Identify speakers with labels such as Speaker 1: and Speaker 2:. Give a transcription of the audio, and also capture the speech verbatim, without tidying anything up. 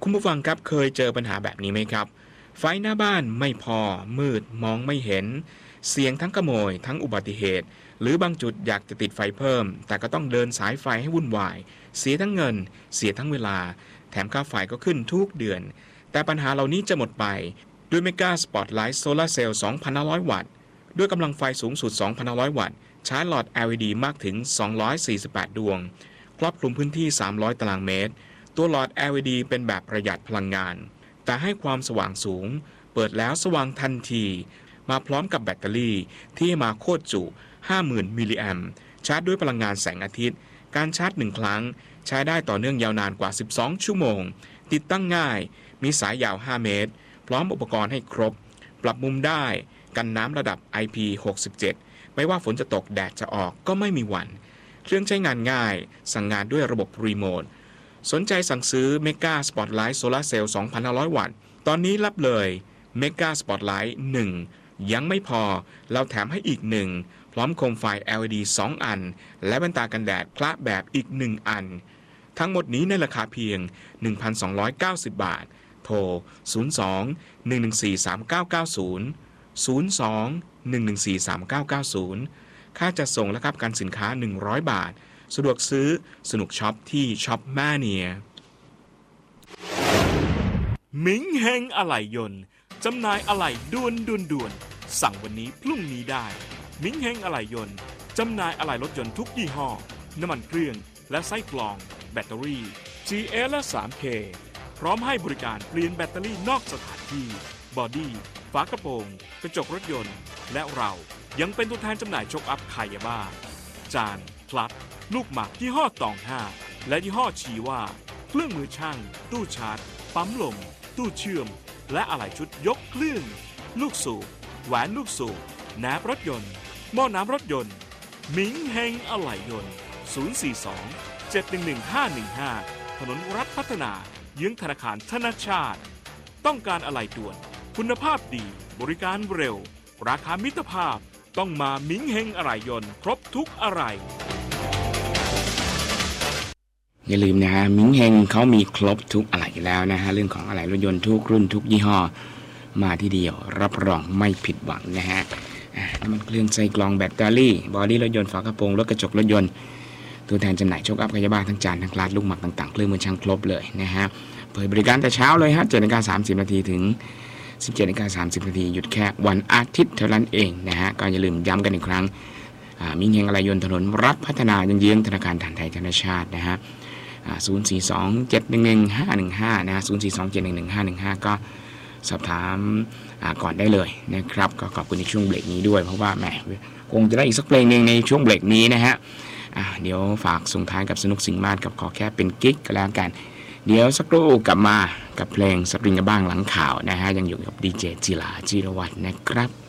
Speaker 1: คุณผู้ฟังครับเคยเจอปัญหาแบบนี้ไหมครับไฟหน้าบ้านไม่พอมืดมองไม่เห็นเสี่ยงทั้งขโมยทั้งอุบัติเหตุหรือบางจุดอยากจะติดไฟเพิ่มแต่ก็ต้องเดินสายไฟให้วุ่นวายเสียทั้งเงินเสียทั้งเวลาแถมค่าไฟก็ขึ้นทุกเดือนแต่ปัญหาเหล่านี้จะหมดไปด้วยเมกาสปอตไลท์โซลาร์เซลล์ สองพันห้าร้อย วัตต์ด้วยกำลังไฟสูงสุด สองพันห้าร้อย วัตต์ใช้หลอด แอล อี ดี มากถึง สองร้อยสี่สิบแปด ดวงครอบคลุมพื้นที่ สามร้อย ตารางเมตรตัวหลอด แอล อี ดี เป็นแบบประหยัดพลังงานแต่ให้ความสว่างสูงเปิดแล้วสว่างทันทีมาพร้อมกับแบตเตอรี่ที่มาโคตรจุ ห้าหมื่น มิลลิแอมป์ชาร์จด้วยพลังงานแสงอาทิตย์การชาร์จหนึ่งครั้งใช้ได้ต่อเนื่องยาวนานกว่าสิบสองชั่วโมงติดตั้งง่ายมีสายยาวห้าเมตรพร้อมอุปกรณ์ให้ครบปรับมุมได้กันน้ำระดับ ไอ พี หกสิบเจ็ด ไม่ว่าฝนจะตกแดดจะออกก็ไม่มีหวั่นเครื่องใช้งานง่ายสั่งงานด้วยระบบรีโมทสนใจสั่งซื้อ Mega Spotlight Solar Cell สองพันห้าร้อย วัตต์ตอนนี้รับเลย Mega Spotlight หนึ่งยังไม่พอเราแถมให้อีกหนึ่งพร้อมโคมไฟ แอล อี ดี สองอันและแว่นตากันแดดคละแบบอีกหนึ่งอันทั้งหมดนี้ในราคาเพียง หนึ่งพันสองร้อยเก้าสิบ บาทโทรศูนย์ สอง หนึ่ง หนึ่ง สี่ สาม เก้า เก้า ศูนย์ ศูนย์ สอง หนึ่ง หนึ่ง สี่ สาม เก้า เก้า ศูนย์ค่าจัดส่งและรับการสินค้าหนึ่งร้อยบาทสะดวกซื้อสนุกช็อปที่ช็อปแมเนีย
Speaker 2: มิงเฮงอะไหล่ยนต์จำหน่ายอะไหล่ด่วนด่วนด่วนสั่งวันนี้พรุ่งนี้ได้มิงเฮงอะไหล่ยนต์จำหน่ายอะไหล่รถยนต์ทุกยี่ห้อน้ำมันเครื่องและไส้กรองแบตเตอรี่ จี เอส และ ทรี เค พร้อมให้บริการเปลี่ยนแบตเตอรี่นอกสถานที่บอดี้ฝากระโปรงกระจกรถยนต์และเรายังเป็นตัวแทนจำหน่ายโชคอัพคายาบ้าจานพลัดลูกหมากยี่ห้อตองห้าและยี่ห้อชีว่าเครื่องมือช่างตู้ชาร์จปั๊มลมตู้เชื่อมและอะไหล่ชุดยกเครื่องลูกสูบแหวนลูกสูบแหนบรถยนต์หม้อน้ำรถยนต์มิงเฮงอะไหล่ยนต์ศูนย์ สี่ สอง เจ็ด หนึ่ง หนึ่ง ห้า หนึ่ง ห้าถนนรัฐพัฒนาเยื้องธนาคารธนชาติต้องการอะไหล่ด่วนคุณภาพดีบริการเร็วราคามิตรภาพต้องมามิงเฮงอะไหล่ยนต์ครบทุกอะไหล่
Speaker 1: อย่าลืมนะฮะมิงเฮงเขามีครบทุกอะไหล่แล้วนะฮะเรื่องของอะไหล่รถยนต์ทุกรุ่นทุกยี่ห้อมาที่เดียวรับรองไม่ผิดหวังนะฮะน้ำมันเครื่องไส้กรองแบตเตอรี่บอดี้รถยนต์ฝากระโปรงรถกระจกรถยนต์ตัวแทนจำหน่ายโชคอัพคายาบ้าทั้งจานทั้งคลาสลูกหมากต่างๆเครื่องมือช่างครบเลยนะฮะเปิดบริการแต่เช้าเลยฮะ เจ็ดนาฬิกาสามสิบนาทีถึงสิบเจ็ดนาฬิกาสามสิบนาทีหยุดแค่วันอาทิตย์เท่านั้นเองนะฮะก็อย่าลืมย้ำกันอีกครั้งมิงเฮงอะไหล่ยนต์ถนนรัฐพัฒนาเยื้องธนาคารไทยธนชาตินะฮะศูนย์ สี่ สอง เจ็ด หนึ่ง หนึ่ง ห้า หนึ่ง ห้านะฮะศูนย์ สี่ สอง เจ็ด หนึ่ง หนึ่ง ห้า หนึ่ง ห้าก็สอบถามก่อนได้เลยนะครับก็ขอบคุณในช่วงเบรกนี้ด้วยเพราะว่าแหมคงจะได้อีกสักเพลงนึงในช่วงเบรกนี้นะฮะเดี๋ยวฝากส่งท้ายกับสนุกสิงมาศกับขอแค่เป็นกิ๊กก็แล้วกันเดี๋ยวสักครู่กลับมากับเพลงสปริงกระบ้างหลังข่าวนะฮะยังอยู่กับดีเจจิราจิรวัฒน์นะครับ